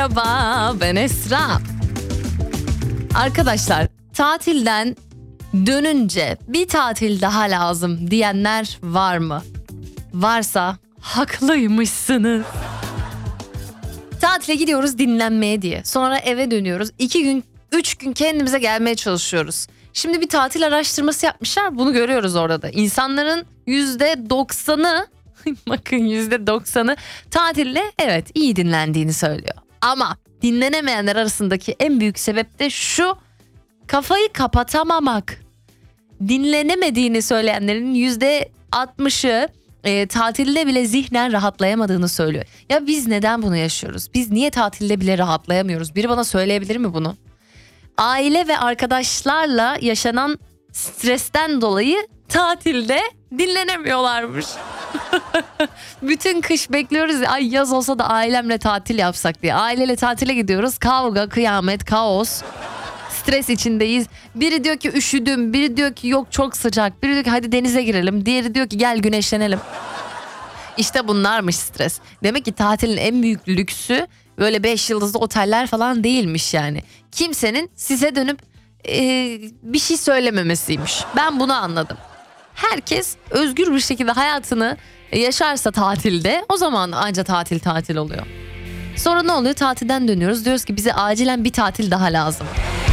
Merhaba, ben Esra. Arkadaşlar, tatilden dönünce bir tatil daha lazım diyenler var mı? Varsa haklıymışsınız. Tatile gidiyoruz dinlenmeye diye. Sonra eve dönüyoruz. 2 gün, 3 gün kendimize gelmeye çalışıyoruz. Şimdi bir tatil araştırması yapmışlar. Bunu görüyoruz orada da. İnsanların %90'ı bakın %90'ı tatilde evet iyi dinlendiğini söylüyor. Ama dinlenemeyenler arasındaki en büyük sebep de şu: kafayı kapatamamak. Dinlenemediğini söyleyenlerin %60'ı tatilde bile zihnen rahatlayamadığını söylüyor. Ya biz neden bunu yaşıyoruz? Biz niye tatilde bile rahatlayamıyoruz? Biri bana söyleyebilir mi bunu? Aile ve arkadaşlarla yaşanan stresten dolayı tatilde dinlenemiyorlarmış. Bütün kış bekliyoruz ya, ay yaz olsa da ailemle tatil yapsak diye. Aileyle tatile gidiyoruz. Kavga, kıyamet, kaos. Stres içindeyiz. Biri diyor ki üşüdüm, biri diyor ki yok çok sıcak, biri diyor ki hadi denize girelim, diğeri diyor ki gel güneşlenelim. İşte bunlarmış stres. Demek ki tatilin en büyük lüksü böyle 5 yıldızlı oteller falan değilmiş yani. Kimsenin size dönüp bir şey söylememesiymiş. Ben bunu anladım. Herkes özgür bir şekilde hayatını yaşarsa tatilde, o zaman ancak tatil oluyor. Sonra ne oluyor? Tatilden dönüyoruz. Diyoruz ki bize acilen bir tatil daha lazım.